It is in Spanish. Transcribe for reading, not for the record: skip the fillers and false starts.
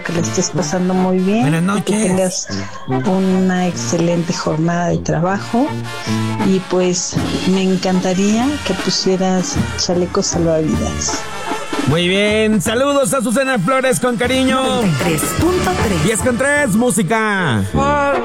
que le estés pasando muy bien. Buenas noches. Que tengas una excelente jornada de trabajo. Y pues me encantaría que pusieras Chalecos Salvavidas. Muy bien, saludos a Susana Flores con cariño. 93.3. 10 con 3, música.